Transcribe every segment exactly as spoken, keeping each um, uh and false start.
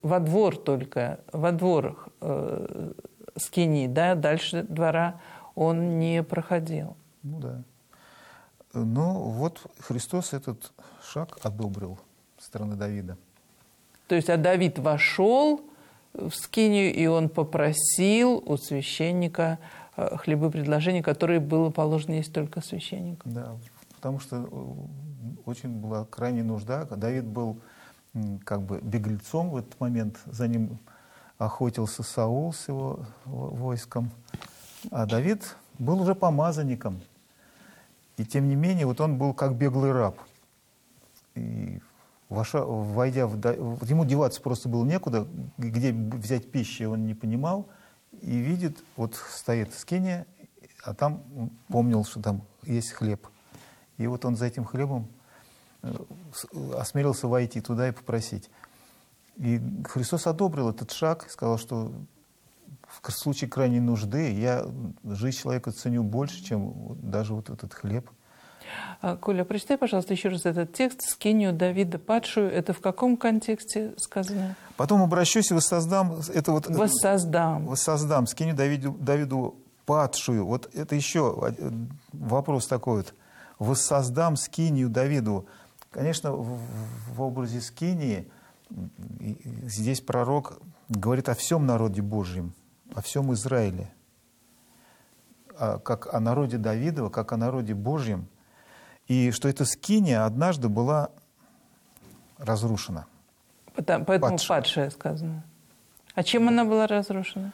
во двор только, во двор э, скинии, да, дальше двора он не проходил. Ну да. Но вот Христос этот шаг одобрил со стороны Давида. То есть, а Давид вошел в скинию, и он попросил у священника хлебопредложение, которое было положено есть только священнику. Да, потому что очень была крайняя нужда. Давид был как бы беглецом в этот момент, за ним охотился Саул с его войском, а Давид был уже помазанником. И тем не менее, вот он был как беглый раб. И войдя в... Ему деваться просто было некуда, где взять пищу он не понимал. И видит, вот стоит скиния, а там помнил, что там есть хлеб. И вот он за этим хлебом осмелился войти туда и попросить. И Христос одобрил этот шаг, сказал, что в случае крайней нужды я жизнь человека ценю больше, чем даже вот этот хлеб. Коля, прочитай, пожалуйста, еще раз этот текст. «Скинию Давида падшую». Это в каком контексте сказано? «Потом обращусь и воссоздам». Это вот, «Воссоздам». «Воссоздам». «Скинию Давиду, Давиду падшую». Вот это еще вопрос такой вот. «Воссоздам скинию Давиду». Конечно, в, в образе скинии здесь пророк говорит о всем народе Божьем, о всем Израиле. Как о народе Давидова, как о народе Божьем. И что эта скиния однажды была разрушена. Потому, поэтому падшая. падшая сказано. А чем она была разрушена?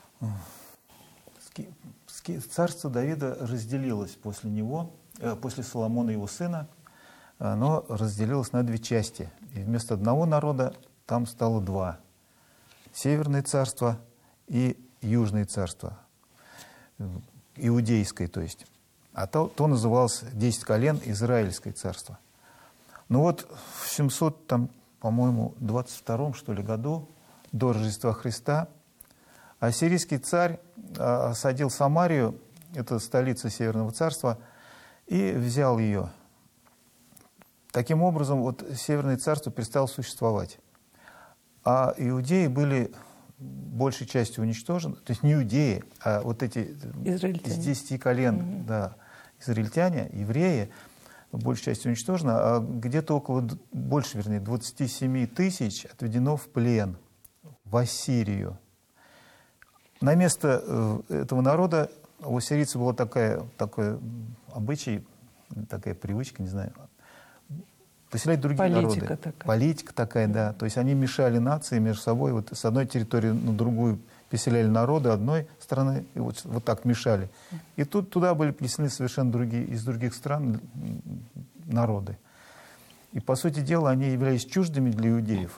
Царство Давида разделилось после него, после Соломона, его сына. Оно разделилось на две части. И вместо одного народа там стало два. Северное царство и Южное царство. Иудейское, то есть. А то, то называлось десять колен Израильское царство. Ну вот в семьсот, там, по-моему, двадцать втором, что ли, году до Рождества Христа ассирийский царь осадил Самарию, это столица Северного царства, и взял ее. Таким образом, вот Северное царство перестало существовать. А иудеи были большей частью уничтожены, то есть не иудеи, а вот эти из десяти колен, mm-hmm. да, израильтяне, евреи, большей частью уничтожены, а где-то около, больше, вернее, двадцати семи тысяч отведено в плен в Ассирию. На место этого народа у ассирийцев была такая, такой обычай, такая привычка, не знаю, поселять другие Политика народы. Такая. Политика такая, да. То есть они мешали нации между собой. Вот с одной территории на другую переселяли народы одной страны, и вот, вот так мешали. И тут туда были переселены совершенно другие, из других стран народы. И, по сути дела, они являлись чуждыми для иудеев.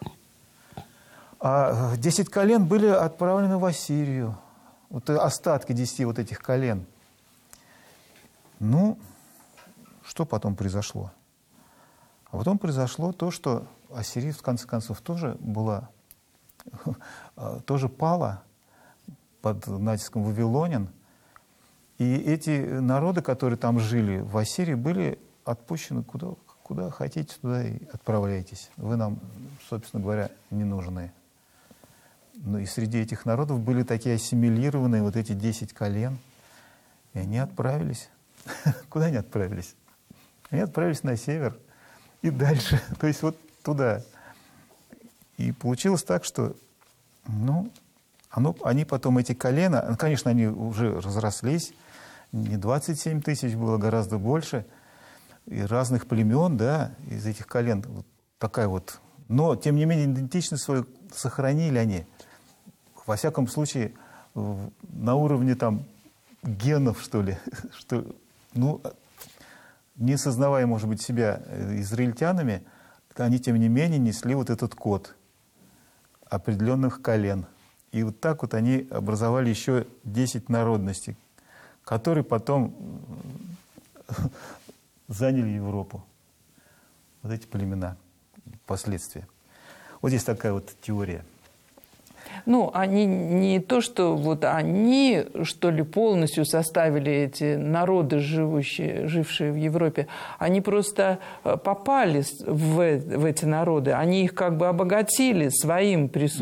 А десять колен были отправлены в Ассирию. Вот остатки десяти вот этих колен. Ну, что потом произошло? А потом произошло то, что Ассирия, в конце концов, тоже была, тоже пала под натиском вавилонян. И эти народы, которые там жили в Ассирии, были отпущены куда, куда хотите, туда и отправляйтесь. Вы нам, собственно говоря, не нужны. Но и среди этих народов были такие ассимилированные вот эти десять колен. И они отправились. Куда они отправились? Они отправились на север. И дальше, то есть вот туда. И получилось так, что, ну, оно, они потом, эти колена, конечно, они уже разрослись, не двадцать семь тысяч было, гораздо больше, и разных племен, да, из этих колен, вот такая вот. Но, тем не менее, идентичность свою сохранили они. Во всяком случае, на уровне там генов, что ли, что, ну, не сознавая, может быть, себя израильтянами, они, тем не менее, несли вот этот код определенных колен. И вот так вот они образовали еще десять народностей, которые потом заняли Европу. Вот эти племена, последствия. Вот здесь такая вот теория. Ну, они не то, что вот они, что ли, полностью составили эти народы, живущие, жившие в Европе. Они просто попали в, в эти народы. Они их как бы обогатили своим присутствием.